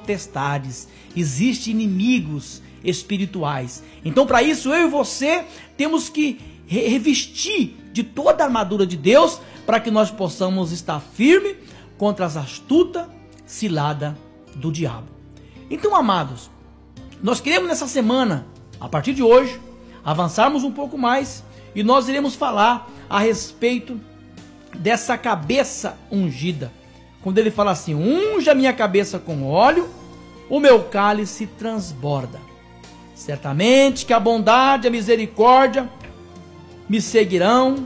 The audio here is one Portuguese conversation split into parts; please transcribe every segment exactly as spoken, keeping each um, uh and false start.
potestades, existem inimigos espirituais. Então, para isso, eu e você temos que revestir de toda a armadura de Deus, para que nós possamos estar firme contra as astutas ciladas do diabo. Então, amados, nós queremos nessa semana, a partir de hoje, avançarmos um pouco mais, e nós iremos falar a respeito dessa cabeça ungida. Quando ele fala assim: unja minha cabeça com óleo, o meu cálice transborda. Certamente que a bondade e a misericórdia me seguirão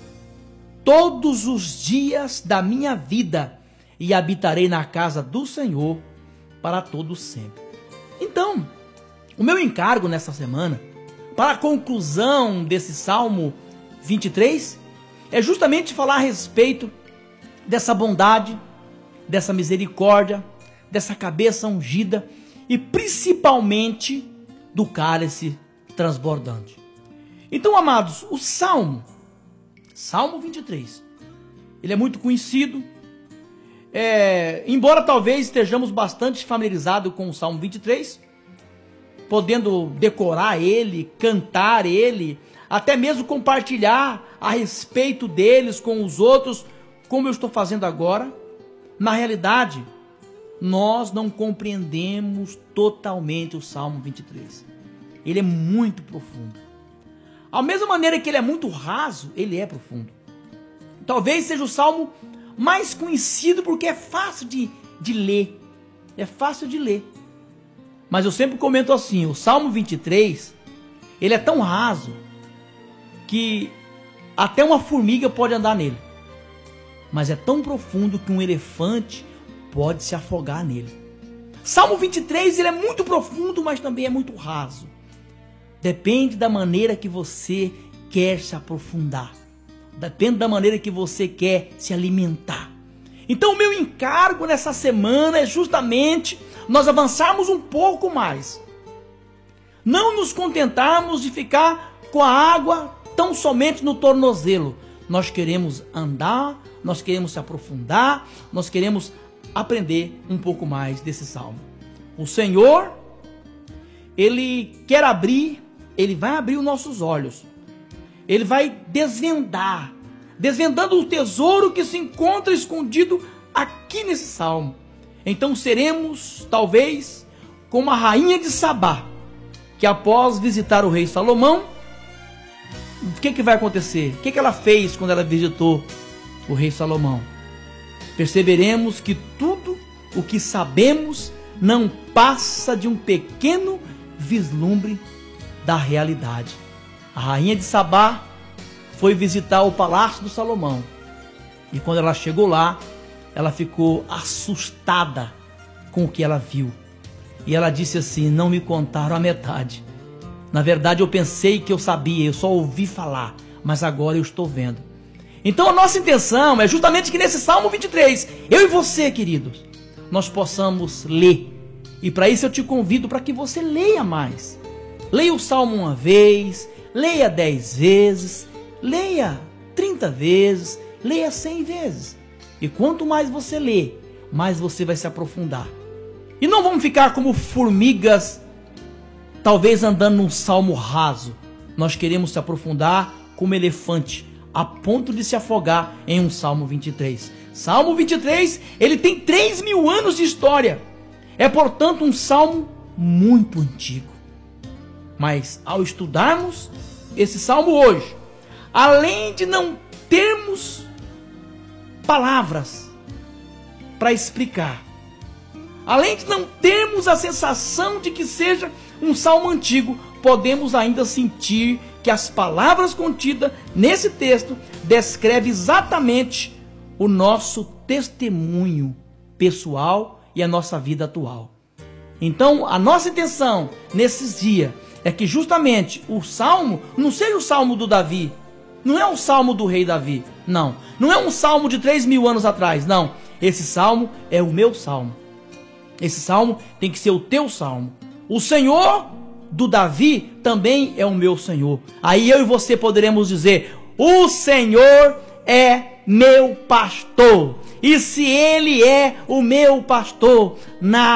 todos os dias da minha vida, e habitarei na casa do Senhor para todo sempre. Então, o meu encargo nessa semana, para a conclusão desse Salmo vinte e três, é justamente falar a respeito dessa bondade, dessa misericórdia, dessa cabeça ungida e principalmente do cálice transbordante. Então, amados, o Salmo, Salmo vinte e três, ele é muito conhecido, é, embora talvez estejamos bastante familiarizados com o Salmo vinte e três, podendo decorar ele, cantar ele, até mesmo compartilhar a respeito deles com os outros, como eu estou fazendo agora. Na realidade, nós não compreendemos totalmente o Salmo vinte e três. Ele é muito profundo. A mesma maneira que ele é muito raso, ele é profundo. Talvez seja o Salmo mais conhecido porque é fácil de, de ler. É fácil de ler. Mas eu sempre comento assim, o Salmo vinte e três, ele é tão raso que até uma formiga pode andar nele. Mas é tão profundo que um elefante pode se afogar nele. Salmo vinte e três, ele é muito profundo, mas também é muito raso. Depende da maneira que você quer se aprofundar. Depende da maneira que você quer se alimentar. Então o meu encargo nessa semana é justamente nós avançarmos um pouco mais. Não nos contentarmos de ficar com a água tão somente no tornozelo. Nós queremos andar, nós queremos se aprofundar, nós queremos aprender um pouco mais desse salmo. O Senhor, Ele quer abrir, Ele vai abrir os nossos olhos. Ele vai desvendar, desvendando o tesouro que se encontra escondido aqui nesse salmo. Então seremos, talvez, como a rainha de Sabá, que após visitar o rei Salomão, o que, que vai acontecer? O que, que ela fez quando ela visitou o rei Salomão? Perceberemos que tudo o que sabemos não passa de um pequeno vislumbre da realidade. A rainha de Sabá foi visitar o palácio do Salomão. E quando ela chegou lá, ela ficou assustada com o que ela viu. E ela disse assim: não me contaram a metade. Na verdade, eu pensei que eu sabia, eu só ouvi falar, mas agora eu estou vendo. Então a nossa intenção é justamente que nesse Salmo vinte e três, eu e você, queridos, nós possamos ler. E para isso eu te convido para que você leia mais. Leia o Salmo uma vez, leia dez vezes, leia trinta vezes, leia cem vezes. E quanto mais você lê, mais você vai se aprofundar. E não vamos ficar como formigas, talvez andando num salmo raso. Nós queremos se aprofundar como elefante, a ponto de se afogar em um Salmo vinte e três. Salmo vinte e três, ele tem três mil anos de história. É, portanto, um salmo muito antigo. Mas ao estudarmos esse salmo hoje, além de não termos palavras para explicar, além de não termos a sensação de que seja um salmo antigo, podemos ainda sentir que as palavras contidas nesse texto descrevem exatamente o nosso testemunho pessoal e a nossa vida atual. Então, a nossa intenção nesses dias é que justamente o salmo não seja o salmo do Davi, não é o salmo do rei Davi, não. Não é um salmo de três mil anos atrás, não. Esse salmo é o meu salmo. Esse salmo tem que ser o teu salmo. O Senhor do Davi também é o meu Senhor. Aí eu e você poderemos dizer: o Senhor é meu pastor. E se Ele é o meu pastor, nada